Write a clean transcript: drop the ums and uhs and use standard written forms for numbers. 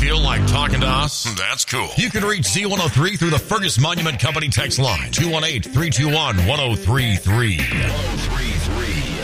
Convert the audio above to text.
Feel like talking to us? That's cool. You can reach Z103 through the Fergus Monument Company text line, 218-321-1033.